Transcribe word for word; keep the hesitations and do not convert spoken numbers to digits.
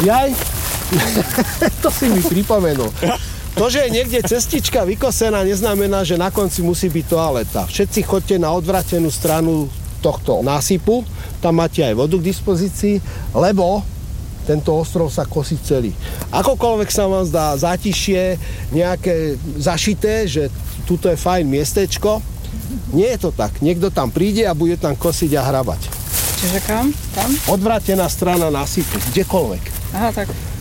Jaj, to si mi pripomenul. To, že je niekde cestička vykosená, neznamená, že na konci musí byť toaleta. Všetci chodte na odvratenú stranu tohto násypu, tam máte aj vodu k dispozícii, lebo tento ostrov sa kosí celý. Akokoľvek sa vám zdá zátišie, nejaké zašité, že tuto je fajn miestečko, nie je to tak. Niekto tam príde a bude tam kosiť a hrabať. Čiže kam? Tam? Odvrátená strana násypu, kdekoľvek. Aha, tak.